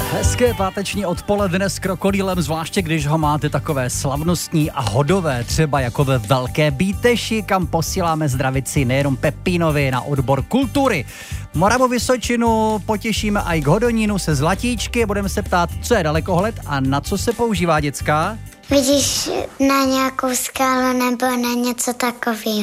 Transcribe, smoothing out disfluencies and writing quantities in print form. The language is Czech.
Hezké páteční odpoledne s krokodýlem, zvláště když ho máte takové slavnostní a hodové, třeba jako ve Velké Bíteši, kam posíláme zdravici nejenom Pepínovi na odbor kultury. Moravu Vysočinu potěšíme i k Hodonínu se zlatíčky, budeme se ptát, co je dalekohled a na co se používá, děcka? Vidíš na nějakou skálu nebo na něco takového.